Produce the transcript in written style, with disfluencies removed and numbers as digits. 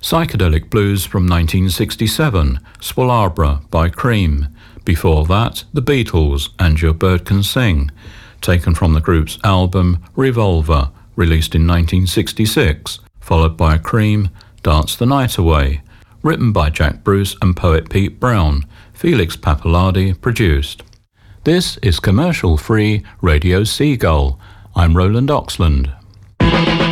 Psychedelic Blues from 1967, Swalabra by Cream. Before that, The Beatles and Your Bird Can Sing, taken from the group's album Revolver, released in 1966, followed by Cream, Dance the Night Away, written by Jack Bruce and poet Pete Brown, Felix Pappalardi produced. This is commercial-free Radio Seagull. I'm Roland Oxland.